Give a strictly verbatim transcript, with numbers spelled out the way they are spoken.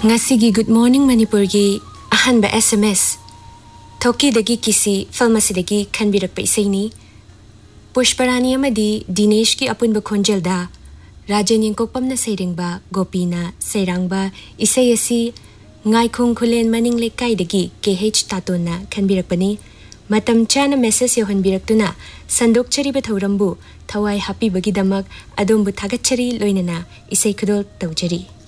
Ngasigi Good Morning Manipur gi ahanba S M S Thoki dagi kisi pharmacy dagi khanbirak pa isai ni Pushparani amadi Dinesh ki apun ba khonjel da Rajan Yengkokpam na sairengba Gopina sairangba isai asi Ngaikhung Khulen Maning Lekai dagi K H Taton na khanbirak pani Matam chana message yohanbirak tuna Sandok chari ba thaurambu thawai happy bagi damak adombu thagatchari loinana isai khudol tawjari